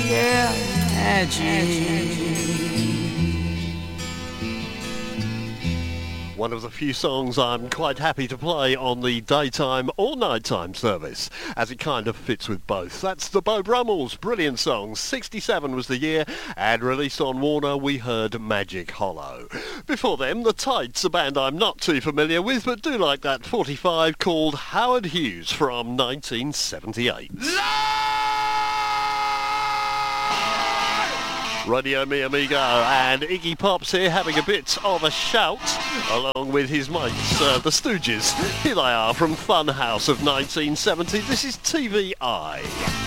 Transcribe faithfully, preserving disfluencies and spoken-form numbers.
yeah, magic. One of the few songs I'm quite happy to play on the daytime or nighttime service, as it kind of fits with both. That's the Beau Brummels, brilliant song. sixty-seven was the year, and released on Warner, we heard Magic Hollow. Before them, The Tights, a band I'm not too familiar with, but do like that forty-five, called Howard Hughes from nineteen seventy-eight. Radio Mi Amigo and Iggy Pop's here having a bit of a shout along with his mates, uh, the Stooges. Here they are from Funhouse of nineteen seventy. This is T V I.